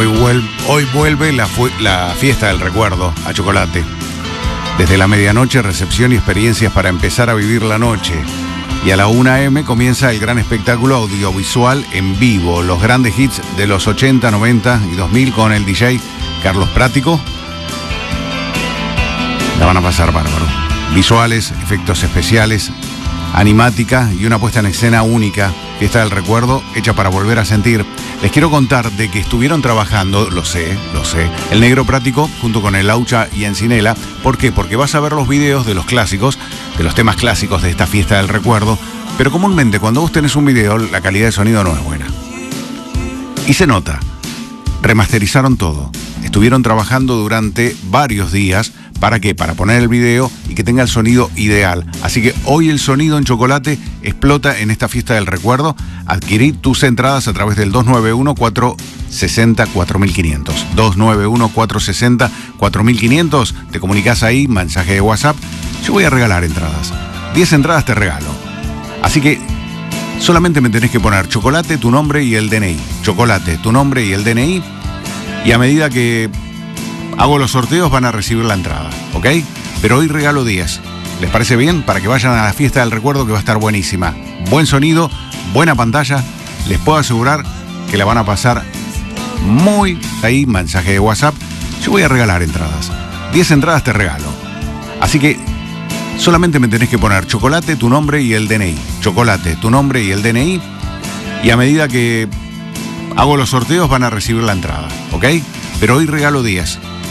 Hoy vuelve la fiesta del recuerdo a Chocolate. Desde la medianoche, recepción y experiencias para empezar a vivir la noche. Y a la 1 a.m. comienza el gran espectáculo audiovisual en vivo. Los grandes hits de los 80, 90 y 2000 con el DJ Carlos Prático. La van a pasar bárbaro. Visuales, efectos especiales, animática y una puesta en escena única. Fiesta del recuerdo hecha para volver a sentir. Les quiero contar de que estuvieron trabajando, lo sé, el Negro Prático junto con el Laucha y Encinela. ¿Por qué? Porque vas a ver los videos de los clásicos, de los temas clásicos de esta fiesta del recuerdo, pero comúnmente cuando vos tenés un video la calidad de sonido no es buena. Y se nota. Remasterizaron todo. Estuvieron trabajando durante varios días. ¿Para qué? Para poner el video y que tenga el sonido ideal. Así que hoy el sonido en Chocolate explota en esta fiesta del recuerdo. Adquirí tus entradas a través del 291-460-4500. 291-460-4500. Te comunicas ahí, mensaje de WhatsApp. Yo voy a regalar entradas. 10 entradas te regalo. Así que solamente me tenés que poner Chocolate, tu nombre y el DNI. Chocolate, tu nombre y el DNI. Y a medida que hago los sorteos van a recibir la entrada, ¿ok? Pero hoy regalo 10. ¿Les parece bien? Para que vayan a la fiesta del recuerdo que va a estar buenísima. Buen sonido, buena pantalla. Les puedo asegurar que la van a pasar muy... Ahí, mensaje de WhatsApp. Yo voy a regalar entradas. 10 entradas te regalo. Así que solamente me tenés que poner Chocolate, tu nombre y el DNI. Chocolate, tu nombre y el DNI. Y a medida que hago los sorteos van a recibir la entrada, ¿ok? Pero hoy regalo 10.